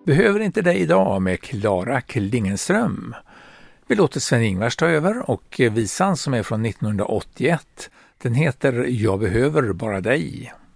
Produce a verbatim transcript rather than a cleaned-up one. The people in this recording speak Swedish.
Behöver inte dig idag med Klara Klingenström. Vi låter Sven-Ingvars ta över och visan som är från nittonhundraåttioett, den heter Jag behöver bara dig.